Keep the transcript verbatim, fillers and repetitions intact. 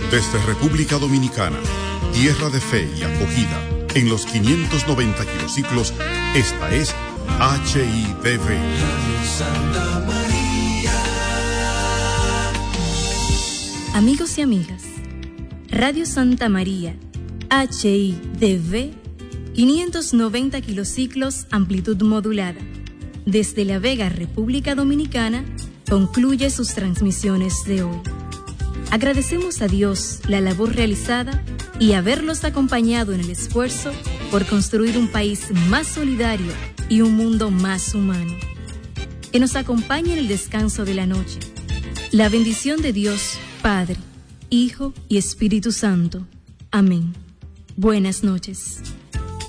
Desde República Dominicana, tierra de fe y acogida, en los quinientos noventa kilociclos, esta es H I D V. Santa María. Amigos y amigas, Radio Santa María, H I D V, quinientos noventa kilociclos, amplitud modulada. Desde La Vega, República Dominicana, concluye sus transmisiones de hoy. Agradecemos a Dios la labor realizada y haberlos acompañado en el esfuerzo por construir un país más solidario y un mundo más humano. Que nos acompañe en el descanso de la noche. La bendición de Dios, Padre, Hijo y Espíritu Santo. Amén. Buenas noches.